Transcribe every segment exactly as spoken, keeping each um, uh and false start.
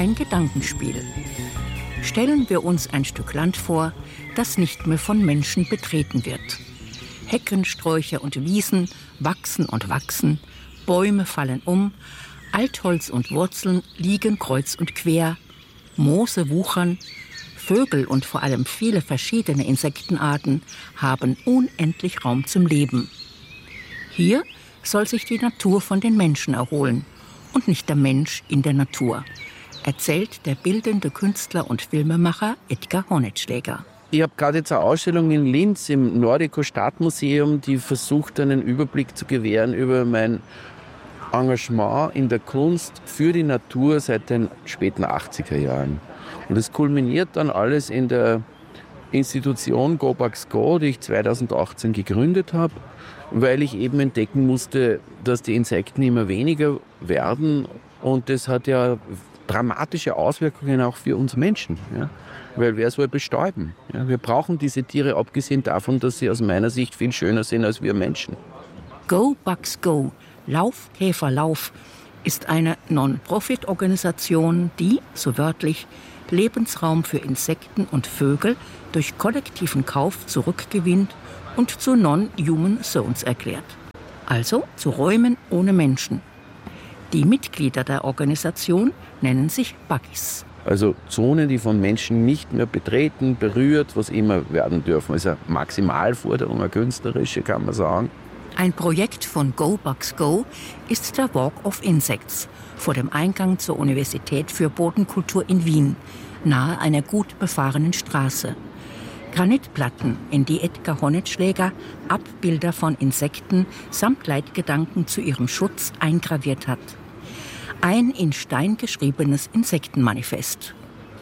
Ein Gedankenspiel. Stellen wir uns ein Stück Land vor, das nicht mehr von Menschen betreten wird. Hecken, Sträucher und Wiesen wachsen und wachsen, Bäume fallen um, Altholz und Wurzeln liegen kreuz und quer, Moose wuchern, Vögel und vor allem viele verschiedene Insektenarten haben unendlich Raum zum Leben. Hier soll sich die Natur von den Menschen erholen und nicht der Mensch in der Natur, erzählt der bildende Künstler und Filmemacher Edgar Hornitschläger. Ich habe gerade jetzt eine Ausstellung in Linz im Nordico Stadtmuseum, die versucht, einen Überblick zu gewähren über mein Engagement in der Kunst für die Natur seit den späten achtziger Jahren. Und es kulminiert dann alles in der Institution Go Bugs Go, die ich zweitausendachtzehn gegründet habe, weil ich eben entdecken musste, dass die Insekten immer weniger werden. Und das hat ja dramatische Auswirkungen auch für uns Menschen. Ja? Weil wer soll bestäuben? Ja? Wir brauchen diese Tiere, abgesehen davon, dass sie aus meiner Sicht viel schöner sind als wir Menschen. Go Bugs Go, Lauf, Käfer, Lauf, ist eine Non-Profit-Organisation, die, so wörtlich, Lebensraum für Insekten und Vögel durch kollektiven Kauf zurückgewinnt und zu Non-Human Zones erklärt. Also zu Räumen ohne Menschen. Die Mitglieder der Organisation nennen sich Buggies. Also Zonen, die von Menschen nicht mehr betreten, berührt, was immer werden dürfen. Also eine Maximalforderung, eine künstlerische, kann man sagen. Ein Projekt von Go Bugs Go ist der Walk of Insects vor dem Eingang zur Universität für Bodenkultur in Wien, nahe einer gut befahrenen Straße. Granitplatten, in die Edgar Hornitschläger Abbilder von Insekten samt Leitgedanken zu ihrem Schutz eingraviert hat. Ein in Stein geschriebenes Insektenmanifest.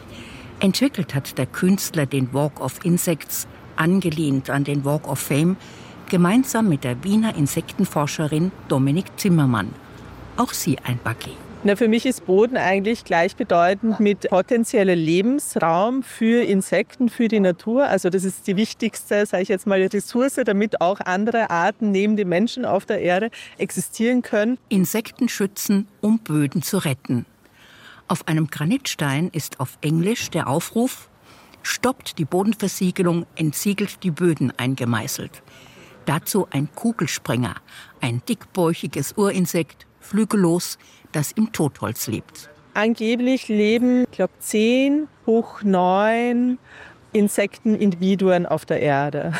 Entwickelt hat der Künstler den Walk of Insects, angelehnt an den Walk of Fame, gemeinsam mit der Wiener Insektenforscherin Dominik Zimmermann. Auch sie ein Buggy. Na, für mich ist Boden eigentlich gleichbedeutend mit potenzieller Lebensraum für Insekten, für die Natur. Also das ist die wichtigste, sage ich jetzt mal, Ressource, damit auch andere Arten neben den Menschen auf der Erde existieren können. Insekten schützen, um Böden zu retten. Auf einem Granitstein ist auf Englisch der Aufruf: Stoppt die Bodenversiegelung, entsiegelt die Böden eingemeißelt. Dazu ein Kugelspringer, ein dickbäuchiges Urinsekt, flügellos, das im Totholz lebt. Angeblich leben, ich glaube, zehn hoch neun Insektenindividuen auf der Erde.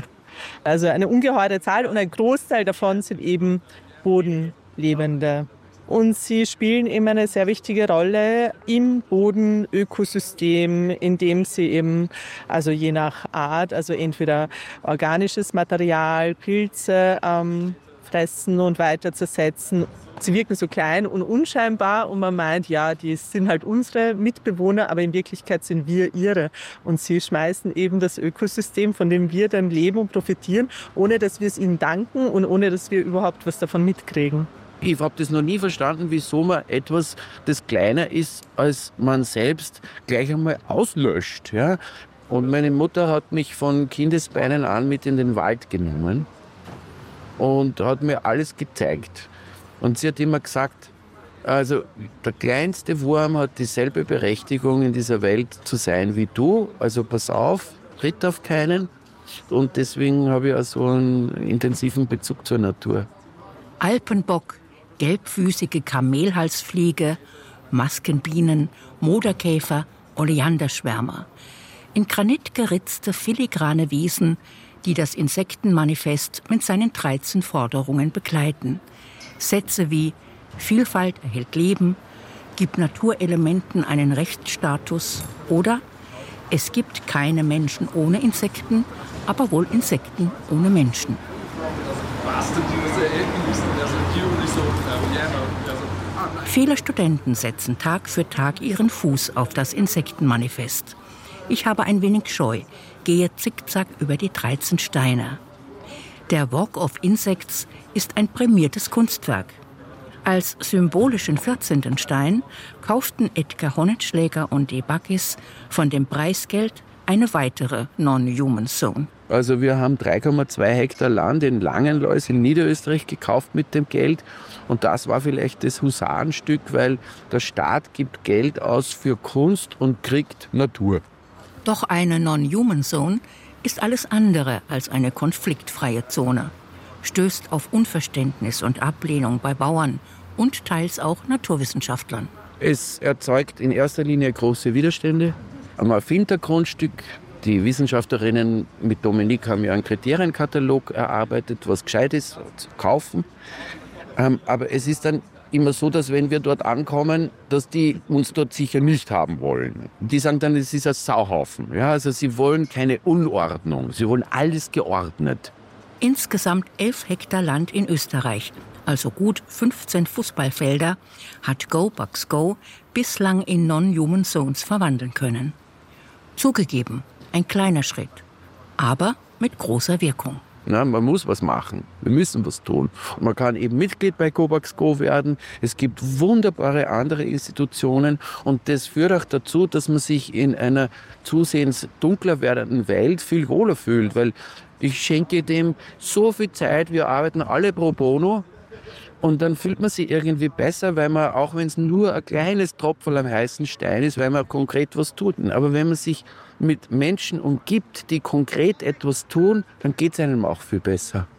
Also eine ungeheure Zahl und ein Großteil davon sind eben Bodenlebende. Und sie spielen eben eine sehr wichtige Rolle im Bodenökosystem, indem sie eben, also je nach Art, also entweder organisches Material, Pilze ähm, fressen und weiter zersetzen. Sie wirken so klein und unscheinbar und man meint, ja, die sind halt unsere Mitbewohner, aber in Wirklichkeit sind wir ihre. Und sie schmeißen eben das Ökosystem, von dem wir dann leben und profitieren, ohne dass wir es ihnen danken und ohne dass wir überhaupt was davon mitkriegen. Ich habe das noch nie verstanden, wieso man etwas, das kleiner ist als man selbst, gleich einmal auslöscht. Ja? Und meine Mutter hat mich von Kindesbeinen an mit in den Wald genommen und hat mir alles gezeigt. Und sie hat immer gesagt, also der kleinste Wurm hat dieselbe Berechtigung in dieser Welt zu sein wie du. Also pass auf, tritt auf keinen. Und deswegen habe ich auch so einen intensiven Bezug zur Natur. Alpenbock, gelbfüßige Kamelhalsfliege, Maskenbienen, Moderkäfer, Oleanderschwärmer. In Granit geritzte filigrane Wesen, die das Insektenmanifest mit seinen dreizehn Forderungen begleiten. Sätze wie Vielfalt erhält Leben, gibt Naturelementen einen Rechtsstatus oder es gibt keine Menschen ohne Insekten, aber wohl Insekten ohne Menschen. Viele Studenten setzen Tag für Tag ihren Fuß auf das Insektenmanifest. Ich habe ein wenig Scheu, gehe zickzack über die dreizehn Steine. Der Walk of Insects ist ein prämiertes Kunstwerk. Als symbolischen vierzehnten Stein kauften Edgar Hornitschläger und die Buggies von dem Preisgeld eine weitere Non-Human Zone. Also wir haben drei Komma zwei Hektar Land in Langenlois in Niederösterreich gekauft mit dem Geld. Und das war vielleicht das Husarenstück, weil der Staat gibt Geld aus für Kunst und kriegt Natur. Doch eine Non-Human Zone ist alles andere als eine konfliktfreie Zone. Stößt auf Unverständnis und Ablehnung bei Bauern und teils auch Naturwissenschaftlern. Es erzeugt in erster Linie große Widerstände. Am Hintergrundstück, die Wissenschaftlerinnen mit Dominique haben ja einen Kriterienkatalog erarbeitet, was gescheit ist zu kaufen. Ähm, aber es ist dann immer so, dass wenn wir dort ankommen, dass die uns dort sicher nicht haben wollen. Die sagen dann, es ist ein Sauhaufen. Ja, also sie wollen keine Unordnung, sie wollen alles geordnet. Insgesamt elf Hektar Land in Österreich, also gut fünfzehn Fußballfelder, hat Go Bucks Go bislang in Non-Human Zones verwandeln können. Zugegeben, ein kleiner Schritt, aber mit großer Wirkung. Na, man muss was machen. Wir müssen was tun. Und man kann eben Mitglied bei Go Bucks Go werden. Es gibt wunderbare andere Institutionen. Und das führt auch dazu, dass man sich in einer zusehends dunkler werdenden Welt viel wohler fühlt. Weil ich schenke dem so viel Zeit. Wir arbeiten alle pro bono. Und dann fühlt man sich irgendwie besser, weil man, auch wenn es nur ein kleines Tropfen am heißen Stein ist, weil man konkret was tut. Aber wenn man sich mit Menschen umgibt, die konkret etwas tun, dann geht es einem auch viel besser.